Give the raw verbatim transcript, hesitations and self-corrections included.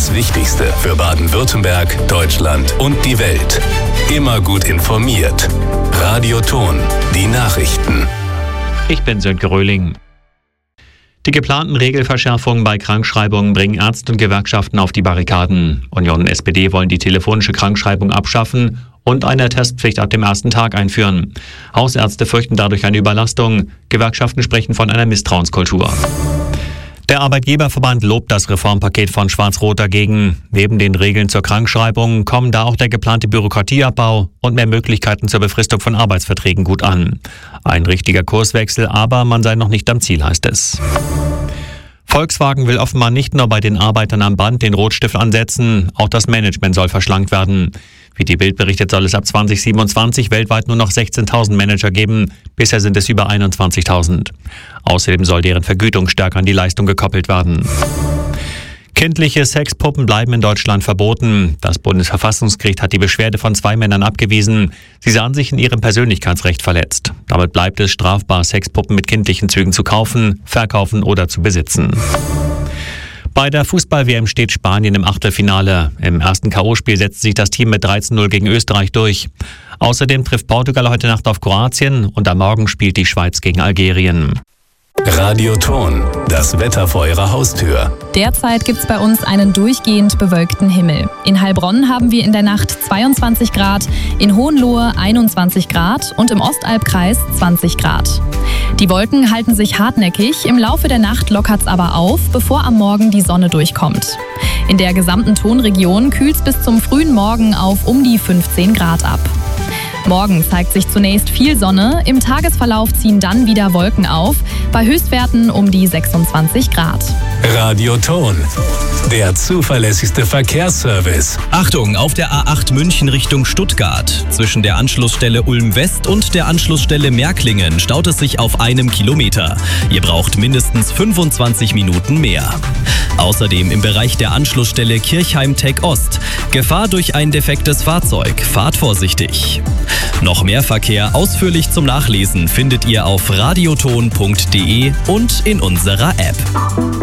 Das Wichtigste für Baden-Württemberg, Deutschland und die Welt. Immer gut informiert. Radio Thon, die Nachrichten. Ich bin Sönke Röhling. Die geplanten Regelverschärfungen bei Krankschreibungen bringen Ärzte und Gewerkschaften auf die Barrikaden. Union und S P D wollen die telefonische Krankschreibung abschaffen und eine Testpflicht ab dem ersten Tag einführen. Hausärzte fürchten dadurch eine Überlastung. Gewerkschaften sprechen von einer Misstrauenskultur. Der Arbeitgeberverband lobt das Reformpaket von Schwarz-Rot dagegen. Neben den Regeln zur Krankschreibung kommen da auch der geplante Bürokratieabbau und mehr Möglichkeiten zur Befristung von Arbeitsverträgen gut an. Ein richtiger Kurswechsel, aber man sei noch nicht am Ziel, heißt es. Volkswagen will offenbar nicht nur bei den Arbeitern am Band den Rotstift ansetzen, auch das Management soll verschlankt werden. Wie die Bild berichtet, soll es ab zwanzig siebenundzwanzig weltweit nur noch sechzehntausend Manager geben. Bisher sind es über einundzwanzigtausend. Außerdem soll deren Vergütung stärker an die Leistung gekoppelt werden. Kindliche Sexpuppen bleiben in Deutschland verboten. Das Bundesverfassungsgericht hat die Beschwerde von zwei Männern abgewiesen. Sie sahen sich in ihrem Persönlichkeitsrecht verletzt. Damit bleibt es strafbar, Sexpuppen mit kindlichen Zügen zu kaufen, verkaufen oder zu besitzen. Bei der Fußball-W M steht Spanien im Achtelfinale. Im ersten K O-Spiel setzt sich das Team mit dreizehn zu null gegen Österreich durch. Außerdem trifft Portugal heute Nacht auf Kroatien und am Morgen spielt die Schweiz gegen Algerien. Radio Thon, das Wetter vor Ihrer Haustür. Derzeit gibt es bei uns einen durchgehend bewölkten Himmel. In Heilbronn haben wir in der Nacht zweiundzwanzig Grad, in Hohenlohe einundzwanzig Grad und im Ostalbkreis zwanzig Grad. Die Wolken halten sich hartnäckig, im Laufe der Nacht lockert es aber auf, bevor am Morgen die Sonne durchkommt. In der gesamten Thonregion kühlt es bis zum frühen Morgen auf um die fünfzehn Grad ab. Morgen zeigt sich zunächst viel Sonne, im Tagesverlauf ziehen dann wieder Wolken auf, bei Höchstwerten um die sechsundzwanzig Grad. Radio Thon, der zuverlässigste Verkehrsservice. Achtung, auf der A acht München Richtung Stuttgart. Zwischen der Anschlussstelle Ulm West und der Anschlussstelle Märklingen staut es sich auf einem Kilometer. Ihr braucht mindestens fünfundzwanzig Minuten mehr. Außerdem im Bereich der Anschlussstelle Kirchheim-Tech Ost. Gefahr durch ein defektes Fahrzeug. Fahrt vorsichtig. Noch mehr Verkehr ausführlich zum Nachlesen findet ihr auf radioton punkt de und in unserer App.